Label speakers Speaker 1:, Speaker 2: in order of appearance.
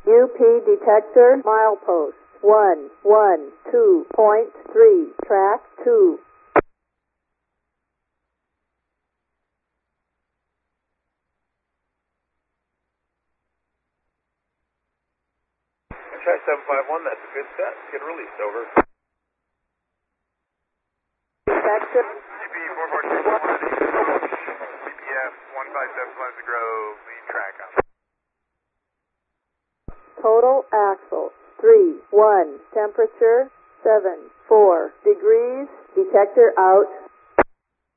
Speaker 1: UP detector, milepost 112.3, track 2.
Speaker 2: Try 751, that's a good set. Get released, over.
Speaker 1: Detector.
Speaker 3: CP 442, BPF 157 Pleasant Grove, lead track up.
Speaker 1: Total axle 3-1, temperature 7-4 degrees, detector out.